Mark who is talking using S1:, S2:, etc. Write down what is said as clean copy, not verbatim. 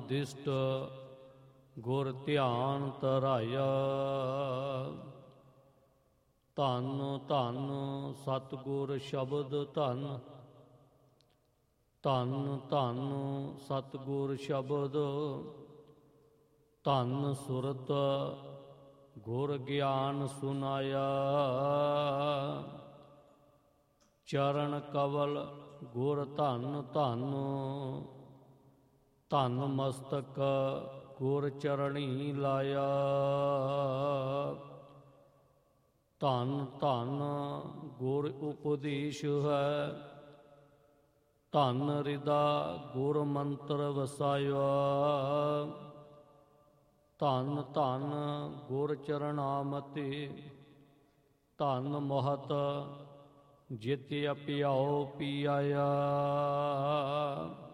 S1: ਦਿਸ਼ਟ ਗੁਰ ਧਿਆਨ ਧਰਾਇਆ। ਧੰਨ ਧੰਨ ਸਤਿਗੁਰ ਸ਼ਬਦ ਧੰਨ, ਧੰਨ ਧੰਨ ਸਤਿਗੁਰ ਸ਼ਬਦ, ਧੰਨ ਸੁਰਤ ਗੁਰ ਗਿਆਨ ਸੁਨਾਇਆ। ਚਰਨ ਕਵਲ ਗੁਰ ਧੰਨ ਧੰਨ, ਧੰਨ ਮਸਤਕ ਗੁਰ ਚਰਣੀ ਲਾਇਆ। ਧੰਨ ਧੰਨ ਗੁਰ ਉਪਦੇਸ਼ ਹੈ, ਧੰਨ ਹਿਰਦਾ ਗੁਰ ਮੰਤਰ ਵਸਾਇਆ। ਧੰਨ ਧੰਨ ਗੁਰ ਚਰਨਾਮਤਿ, ਧੰਨ ਮਹਤ ਜਿਤਿ ਅਪਿਆਉ ਪੀਆਇਆ।